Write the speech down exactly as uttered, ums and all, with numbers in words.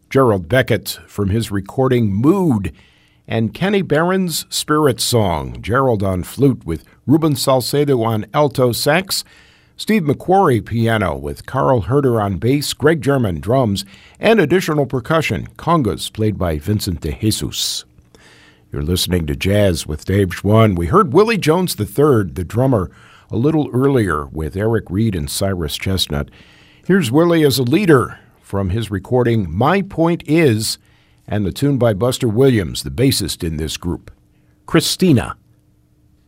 Gerald Beckett from his recording Mood, and Kenny Barron's Spirit Song. Gerald on flute with Ruben Salcedo on alto sax, Steve McQuarrie piano with Carl Herder on bass, Greg German drums, and additional percussion, congas played by Vincent de Jesus. You're listening to Jazz with Dave Schwann. We heard Willie Jones the third, the drummer, a little earlier with Eric Reed and Cyrus Chestnut. Here's Willie as a leader from his recording My Point Is, and the tune by Buster Williams, the bassist in this group, Christina.